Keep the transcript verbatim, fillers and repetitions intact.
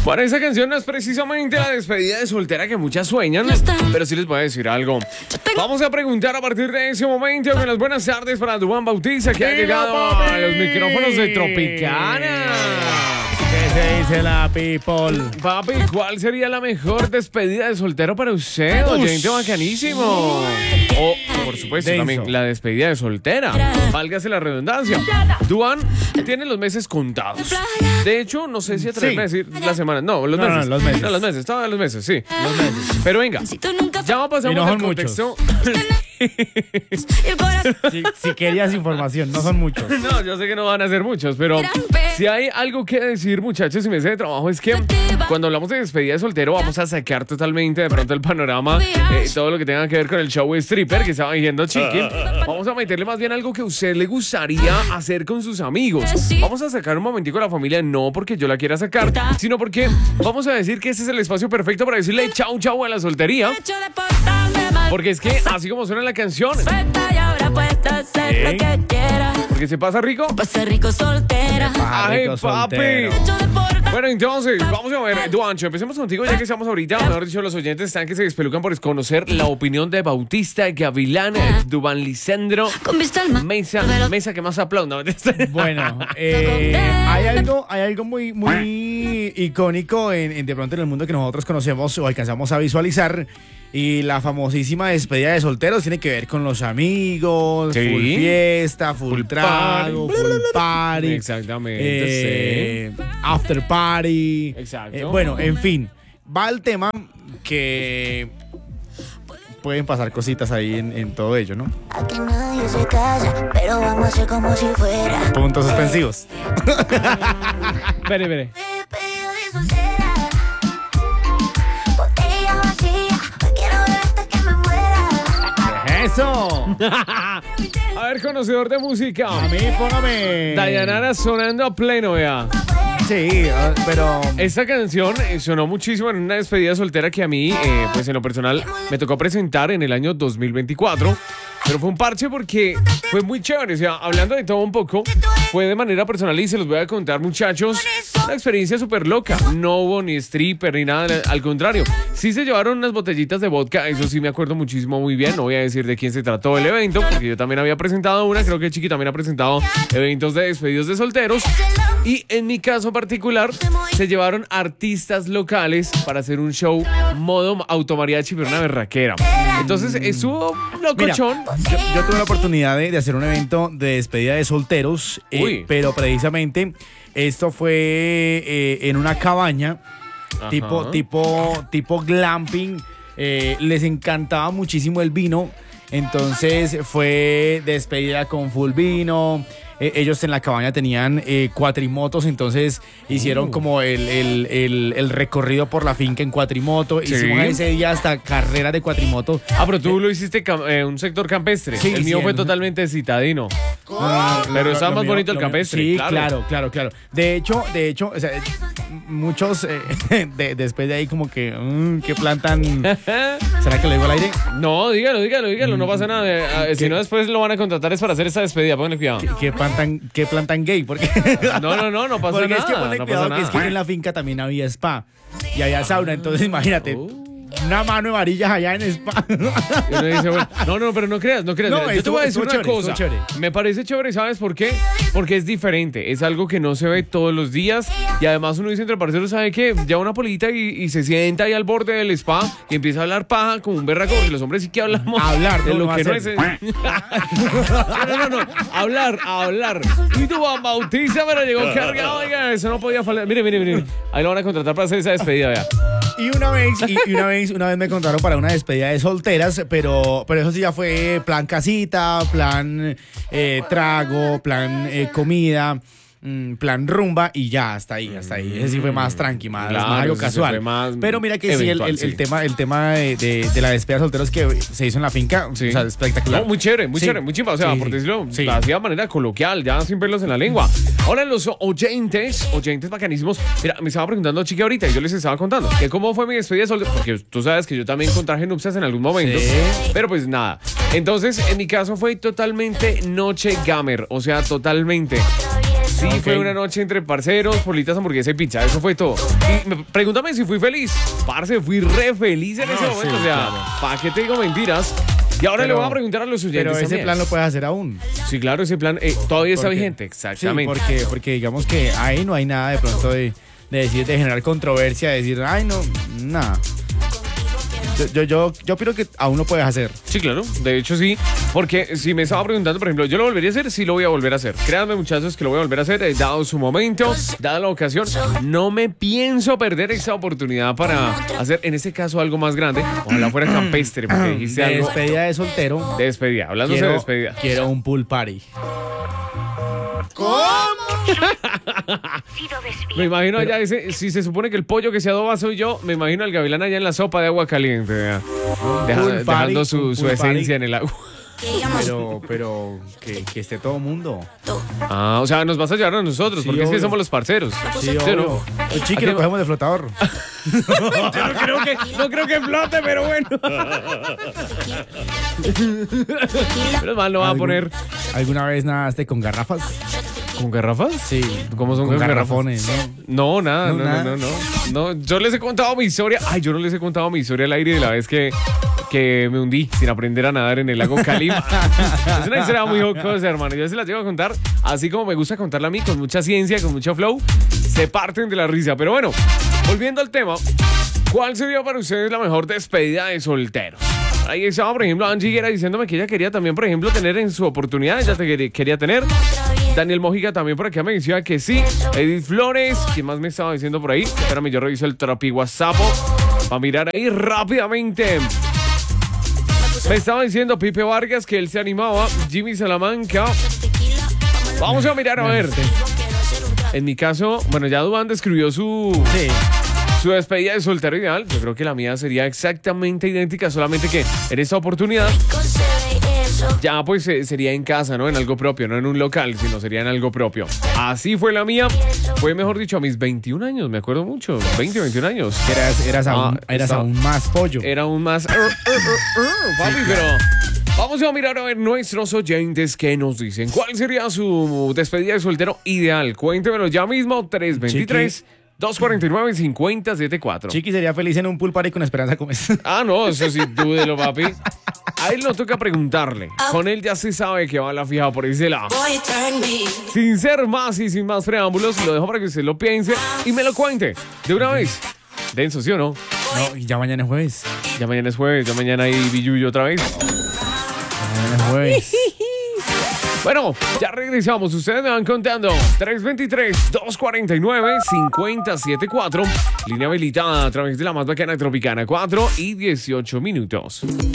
Bueno, esa canción no es precisamente la despedida de soltera que muchas sueñan, pero sí les voy a decir algo. Vamos a preguntar a partir de ese momento con las buenas tardes para Duván Bautista, que ha llegado a los micrófonos de Tropicana. ¿Qué se dice la people? Papi, ¿cuál sería la mejor despedida de soltero para usted? Oyente bacanísimo. O, por supuesto, Denso. también la despedida de soltera. Válgase la redundancia. Duan tiene los meses contados. De hecho, no sé si atreverme Sí. a decir las semanas. No, los No, meses. no, los meses. No, los meses. Todos los meses, sí. Los meses. Pero venga, ya pasamos Y no al son contexto. Si, si querías información, no son muchos. No, yo sé que no van a ser muchos, pero si hay algo que decir, muchachos, y mesa de trabajo, es que cuando hablamos de despedida de soltero, vamos a sacar totalmente de pronto el panorama, eh, todo lo que tenga que ver con el show stripper que estaba diciendo Chiqui. Vamos a meterle más bien algo que a usted le gustaría hacer con sus amigos. Vamos a sacar un momentico a la familia, no porque yo la quiera sacar, sino porque vamos a decir que este es el espacio perfecto para decirle chau chau a la soltería. Porque es que así como suena la canción, ¿Eh? porque se pasa rico. Pasa rico soltera. Ay, Rico papi. soltero. Bueno, entonces, vamos a ver, Duancho, empecemos contigo ya que estamos ahorita. Mejor dicho, los oyentes están que se despelucan por conocer la opinión de Bautista, Gavilán, Duván Lisandro, Con vista al mar. Mesa, Mesa que más aplauda. Bueno, eh, hay algo, hay algo muy, muy icónico en, en de pronto en el mundo que nosotros conocemos o alcanzamos a visualizar. Y la famosísima despedida de solteros tiene que ver con los amigos, Sí. full fiesta, full, Full trago, party. full party. Exactamente, eh, After party. Exacto. Eh, bueno, en fin, va el tema que pueden pasar cositas ahí en, en todo ello, ¿no? Aquí nadie se calla, pero vamos a hacer como si fuera. Puntos suspensivos. Espere, espere. Despedida de soltera. Botella vacía. Hoy quiero beber hasta que me muera. ¡Eso! A ver, conocedor de música. A mí, póngame. Dayanara sonando a pleno, vea. Sí, ah, pero. Esta canción eh, sonó muchísimo en una despedida soltera que a mí, eh, pues en lo personal, me tocó presentar en el año dos mil veinticuatro. Pero fue un parche porque fue muy chévere. O sea, hablando de todo un poco, fue de manera personal y se los voy a contar, muchachos. Una experiencia súper loca. No hubo ni stripper ni nada. Al contrario, sí se llevaron unas botellitas de vodka. Eso sí me acuerdo muchísimo muy bien. No voy a decir de quién se trató el evento, porque yo también había presentado una. Creo que Chiqui también ha presentado eventos de despedidos de solteros. Y en mi caso particular, se llevaron artistas locales para hacer un show modo automariachi, pero una berraquera. Entonces, estuvo locochón. Mira, yo, yo tuve la oportunidad de, de hacer un evento de despedida de solteros, eh, Uy. pero precisamente esto fue eh, en una cabaña, tipo, tipo, tipo glamping. Eh, les encantaba muchísimo el vino, entonces fue despedida con full vino. Eh, ellos en la cabaña tenían eh, cuatrimotos, entonces hicieron Uh. como el, el, el, el recorrido por la finca en cuatrimoto. Sí. Hicimos ese día hasta carreras de cuatrimoto. Ah, pero tú lo hiciste cam- eh, un sector campestre. Sí, el mío sí, fue en- totalmente citadino. Ah, Pero lo- estaba lo más mío- bonito el lo mío- campestre, Sí, claro. claro, claro, claro. De hecho, de hecho, o sea, muchos eh, de- después de ahí como que, mm, qué plan tan... ¿Será que lo digo al aire? No, dígalo, dígalo, dígalo, no pasa nada. Eh, eh, si ¿Qué? no, después lo van a contratar es para hacer esa despedida. Pónganle cuidado. ¿Qué, qué plan tan, qué plan tan gay? Porque, No, no, no, no pasa porque nada. es que ponle no cuidado pasa que es que nada. en la finca también había spa y había sauna, entonces imagínate, Oh. una mano de varillas allá en spa. Y uno dice, bueno, no, no, pero no creas, no creas. No, Mira, yo te estuvo- voy a decir estuvo una chévere, cosa. estuvo chévere. Me parece chévere, ¿sabes por qué? Porque es diferente. Es algo que no se ve todos los días. Y además uno dice entre parceros, ¿sabe qué? Ya una polita y, y se sienta ahí al borde del spa y empieza a hablar paja como un berraco. Porque los hombres sí que hablamos. Hablar, de no, lo no que no es. hacer. No, no, no. Hablar, hablar. Y tu Bautista, pero llegó cargado. Oiga, eso no podía fallar. Mire, mire, mire. Ahí lo van a contratar para hacer esa despedida, vea. Y una vez, y, y una vez, una vez me contaron para una despedida de solteras, pero, pero eso sí ya fue plan casita, plan eh, trago, plan eh, comida, mm, plan rumba y ya, hasta ahí, hasta ahí. Ese sí fue más tranqui, más, Claro, más algo ese sí casual. fue más Pero mira que sí, el, eventual, el- sí. el tema, el tema de, de- de la despedida de solteros que se hizo en la finca, Sí. o sea, espectacular. No, muy chévere, muy Sí. chévere, muy chimba. O sea, Sí, por sí. decirlo, Sí. lo hacía de manera coloquial, ya sin pelos en la lengua. Ahora los oyentes, oyentes bacanísimos. Mira, me estaba preguntando Chiqui ahorita y yo les estaba contando que cómo fue mi despedida de soltero. Porque tú sabes que yo también contraje nupcias en algún momento. Sí. Pero pues nada. Entonces, en mi caso fue totalmente noche gamer. O sea, totalmente. Sí, Ok. fue una noche entre parceros, politas, hamburguesa y pizza. Eso fue todo. Y me- pregúntame si fui feliz. Parce, fui re feliz en ese No, momento. sí, o sea, claro. ¿para qué te digo mentiras? Y ahora Pero- le voy a preguntar a los oyentes Pero ese también. plan lo puedes hacer aún. Sí, claro, ese plan eh, todavía está Porque- vigente. Exactamente. Sí, porque, porque digamos que ahí no hay nada de pronto de, de decir, de generar controversia, de decir, ay, no, nada. Yo, yo, yo, yo opino que aún lo puedes hacer. Sí, claro, de hecho sí, porque si me estaba preguntando, por ejemplo, ¿yo lo volvería a hacer? Sí lo voy a volver a hacer. Créanme, muchachos, que lo voy a volver a hacer, eh, dado su momento, dada la ocasión. No me pienso perder esta oportunidad para hacer, en este caso, algo más grande. Ojalá fuera campestre, porque dijiste De algo despedida de soltero, de despedida. Hablándose quiero, de despedida. quiero un pool party. Me imagino allá ese, si se supone que el pollo que se adoba soy yo, me imagino al gavilán allá en la sopa de agua caliente, vea. Deja- pool party, dejando su, un su pool esencia party. en el agua. Pero, pero que, que esté todo mundo. Ah, o sea, nos vas a llevar a nosotros, Sí, porque es que obvio. somos los parceros. Sí, ¿Sí o obvio. no? El chiqui ¿A qué lo va? cogemos de flotador. Yo no creo que, no creo que flote, pero bueno. Pero mal, no va a ¿Algún- poner ¿Alguna vez nadaste con garrafas? con garrafas. Sí. ¿Cómo son con con garrafones? ¿no? No, nada, No, no, nada. no, no, no. No, yo les he contado mi historia. Ay, yo no les he contado mi historia al aire de la vez que, que me hundí sin aprender a nadar en el lago Calima. Es una historia muy jocosa, hermano. Yo se las llevo a contar así como me gusta contarla a mí, con mucha ciencia, con mucho flow. Se parten de la risa. Pero bueno, volviendo al tema, ¿cuál sería para ustedes la mejor despedida de solteros? Ahí estaba, por ejemplo, Angie Guerra diciéndome que ella quería también, por ejemplo, tener en su oportunidad, ella te quería, quería tener. Daniel Mojica también por acá me decía que sí. Edith Flores, ¿quién más me estaba diciendo por ahí? Espérame, yo reviso el trapi WhatsApp para mirar ahí rápidamente. Me estaba diciendo Pipe Vargas que él se animaba. Jimmy Salamanca. Vamos a mirar a ver. En mi caso, bueno, ya Duan describió su, Sí. su despedida de soltero ideal. Yo creo que la mía sería exactamente idéntica, solamente que en esta oportunidad ya pues eh, sería en casa, ¿no? En algo propio, no en un local, sino sería en algo propio. Así fue la mía. Fue, mejor dicho, a mis veintiún años, me acuerdo mucho. veinte, veintiún años. Eras, eras, aún, Ah, eras estaba- aún más pollo. Era aún más... er, er, er, er, papi, pero... Vamos a mirar a ver nuestros oyentes que nos dicen. ¿Cuál sería su despedida de soltero ideal? Cuéntemelo ya mismo. tres dos tres, dos cuatro nueve, cinco cero siete cuatro. Chiqui sería feliz en un pool party con Esperanza Gómez. Ah, no, eso sí, dúdelo, papi. A él no toca preguntarle. Con él ya se sabe que va la fija por ese lado. Sin ser más y sin más preámbulos, lo dejo para que usted lo piense y me lo cuente de una vez. Denso, ¿sí o no? No, y ya mañana es jueves. Ya mañana es jueves, ya mañana hay billuyo otra vez. Mañana es jueves. Bueno, ya regresamos. Ustedes me van contando. tres dos tres, dos cuatro nueve, cinco cero siete cuatro. Línea habilitada a través de la más bacana de Tropicana. cuatro y dieciocho minutos.